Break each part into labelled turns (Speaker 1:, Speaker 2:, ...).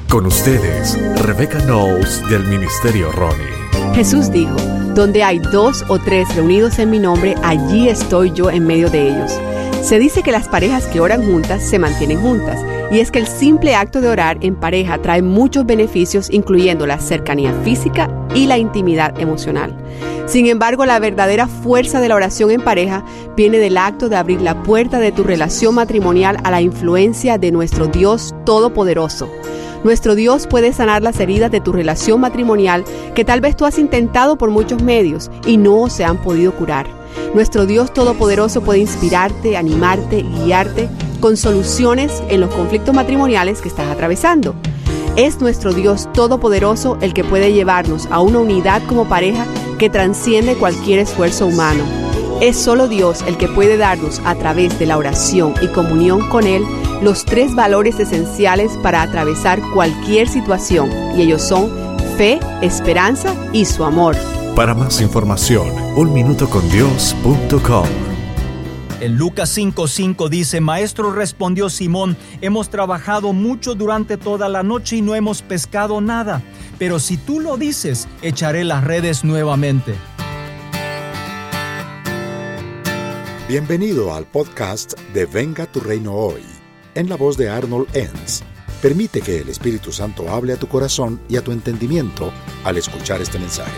Speaker 1: Con ustedes, Rebecca Knowles del Ministerio Ronnie.
Speaker 2: Jesús dijo, donde hay 2 o 3 reunidos en mi nombre, allí estoy yo en medio de ellos. Se dice que las parejas que oran juntas se mantienen juntas, y es que el simple acto de orar en pareja trae muchos beneficios, incluyendo la cercanía física y la intimidad emocional. Sin embargo, la verdadera fuerza de la oración en pareja viene del acto de abrir la puerta de tu relación matrimonial a la influencia de nuestro Dios Todopoderoso. Nuestro Dios puede sanar las heridas de tu relación matrimonial que tal vez tú has intentado por muchos medios y no se han podido curar. Nuestro Dios Todopoderoso puede inspirarte, animarte, guiarte con soluciones en los conflictos matrimoniales que estás atravesando. Es nuestro Dios Todopoderoso el que puede llevarnos a una unidad como pareja que transciende cualquier esfuerzo humano. Es solo Dios el que puede darnos, a través de la oración y comunión con Él, los 3 valores esenciales para atravesar cualquier situación, y ellos son fe, esperanza y su amor.
Speaker 1: Para más información, unminutocondios.com.
Speaker 3: En Lucas 5:5 dice, Maestro, respondió Simón, hemos trabajado mucho durante toda la noche y no hemos pescado nada, pero si tú lo dices, echaré las redes nuevamente.
Speaker 4: Bienvenido al podcast de Venga tu Reino Hoy, en la voz de Arnold Enns. Permite que el Espíritu Santo hable a tu corazón y a tu entendimiento al escuchar este mensaje.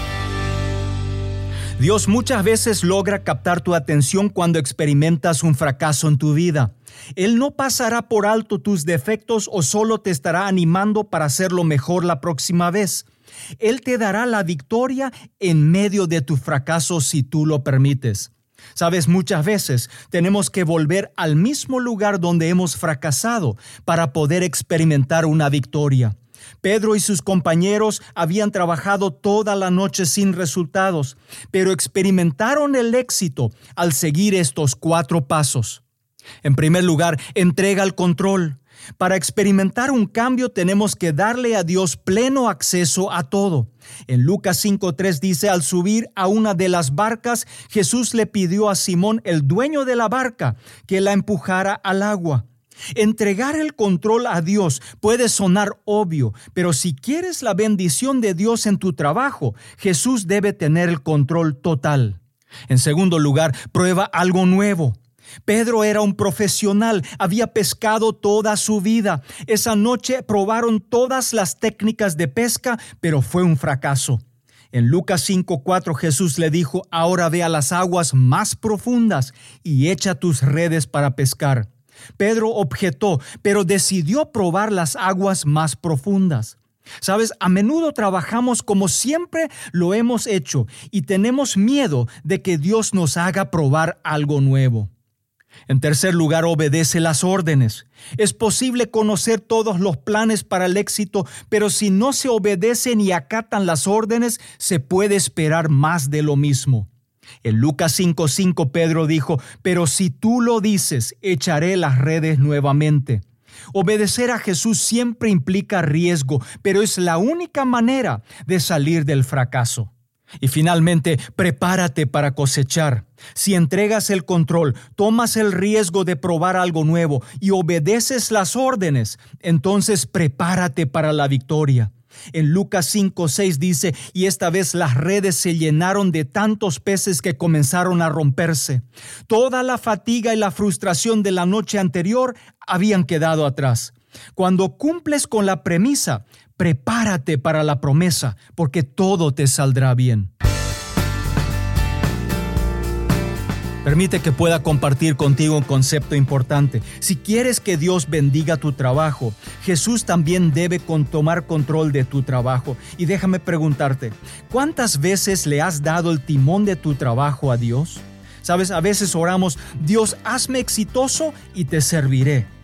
Speaker 3: Dios muchas veces logra captar tu atención cuando experimentas un fracaso en tu vida. Él no pasará por alto tus defectos o solo te estará animando para hacerlo mejor la próxima vez. Él te dará la victoria en medio de tu fracaso si tú lo permites. Sabes, muchas veces tenemos que volver al mismo lugar donde hemos fracasado para poder experimentar una victoria. Pedro y sus compañeros habían trabajado toda la noche sin resultados, pero experimentaron el éxito al seguir estos 4 pasos. En primer lugar, entrega el control. Para experimentar un cambio tenemos que darle a Dios pleno acceso a todo. En Lucas 5:3 dice, al subir a una de las barcas, Jesús le pidió a Simón, el dueño de la barca, que la empujara al agua. Entregar el control a Dios puede sonar obvio, pero si quieres la bendición de Dios en tu trabajo, Jesús debe tener el control total. En segundo lugar, prueba algo nuevo. Pedro era un profesional, había pescado toda su vida. Esa noche probaron todas las técnicas de pesca, pero fue un fracaso. En Lucas 5:4 Jesús le dijo, ahora ve a las aguas más profundas y echa tus redes para pescar. Pedro objetó, pero decidió probar las aguas más profundas. Sabes, a menudo trabajamos como siempre lo hemos hecho y tenemos miedo de que Dios nos haga probar algo nuevo. En tercer lugar, obedece las órdenes. Es posible conocer todos los planes para el éxito, pero si no se obedecen y acatan las órdenes, se puede esperar más de lo mismo. En Lucas 5:5 Pedro dijo, pero si tú lo dices, echaré las redes nuevamente. Obedecer a Jesús siempre implica riesgo, pero es la única manera de salir del fracaso. Y finalmente, prepárate para cosechar. Si entregas el control, tomas el riesgo de probar algo nuevo y obedeces las órdenes, entonces prepárate para la victoria. En Lucas 5:6 dice, y esta vez las redes se llenaron de tantos peces que comenzaron a romperse. Toda la fatiga y la frustración de la noche anterior habían quedado atrás. Cuando cumples con la premisa, prepárate para la promesa, porque todo te saldrá bien. Permite que pueda compartir contigo un concepto importante. Si quieres que Dios bendiga tu trabajo, Jesús también debe tomar control de tu trabajo. Y déjame preguntarte, ¿cuántas veces le has dado el timón de tu trabajo a Dios? Sabes, a veces oramos, Dios, hazme exitoso y te serviré.